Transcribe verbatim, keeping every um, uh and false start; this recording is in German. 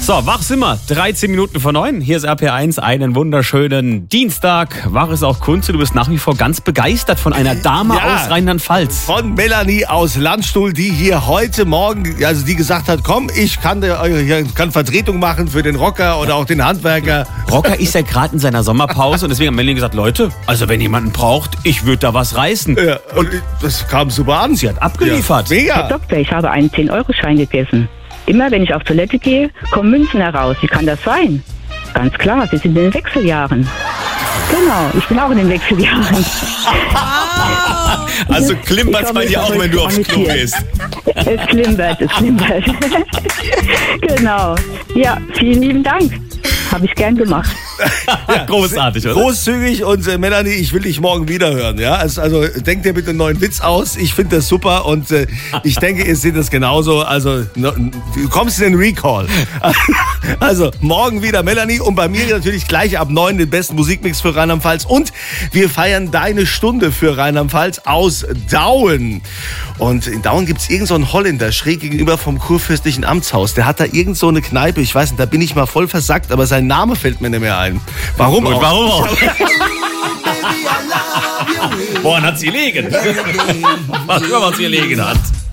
So, wach sind wir. dreizehn Minuten vor neun. Hier ist R P eins. Einen wunderschönen Dienstag. Wach ist auch Kunze. Du bist nach wie vor ganz begeistert von einer Dame Ja. aus Rheinland-Pfalz. Von Melanie aus Landstuhl, die hier heute Morgen, also die gesagt hat, komm, ich kann, äh, kann Vertretung machen für den Rocker oder auch den Handwerker. Rocker ist ja gerade in seiner Sommerpause und deswegen hat Melanie gesagt, Leute, also wenn jemanden braucht, ich würde da was reißen. Ja, und das kam super an. Sie hat abgeliefert. Ja, Herr mega. Doktor, ich habe einen zehn-Euro-Schein gegessen. Immer wenn ich auf Toilette gehe, kommen Münzen heraus. Wie kann das sein? Ganz klar, wir sind in den Wechseljahren. Genau, ich bin auch in den Wechseljahren. Also klimpert Ich es bei hoffe, dir auch, ich wenn du habe aufs mich Klo amüsiert. gehst. Es klimpert, es klimpert. Genau. Ja, vielen lieben Dank. Habe ich gern gemacht. Großartig, oder? Großzügig und äh, Melanie, ich will dich morgen wieder hören. Ja? Also, also denk dir bitte einen neuen Witz aus. Ich finde das super und äh, ich denke, ihr seht das genauso. Also no, du kommst in den Recall. Also morgen wieder Melanie und bei mir natürlich gleich ab neun den besten Musikmix für Rheinland-Pfalz. Und wir feiern deine Stunde für Rheinland-Pfalz aus Dauen. Und in Dauen gibt es irgend so einen Holländer schräg gegenüber vom kurfürstlichen Amtshaus. Der hat da irgend so eine Kneipe, ich weiß nicht, da bin ich mal voll versackt, aber sein Name fällt mir nicht mehr ein. Warum Und auch? warum auch? Woran hat sie gelegen? Was immer was sie gelegen hat.